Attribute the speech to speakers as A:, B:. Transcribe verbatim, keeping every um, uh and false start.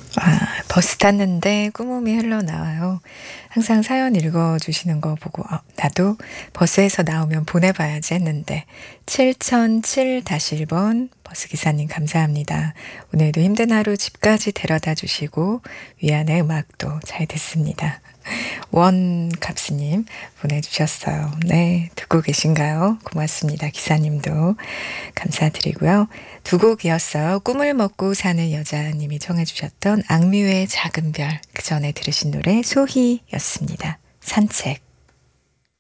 A: 아, 버스 탔는데 꿈음이 흘러나와요. 항상 사연 읽어주시는 거 보고 어, 나도 버스에서 나오면 보내봐야지 했는데 칠공공칠 일 번 버스기사님 감사합니다. 오늘도 힘든 하루 집까지 데려다 주시고 위안의 음악도 잘 듣습니다. 원갑스님 보내주셨어요. 네, 듣고 계신가요? 고맙습니다. 기사님도 감사드리고요. 두 곡이었어요. 꿈을 먹고 사는 여자님이 청해 주셨던 악뮤의 작은 별, 그 전에 들으신 노래 소희였습니다. 산책.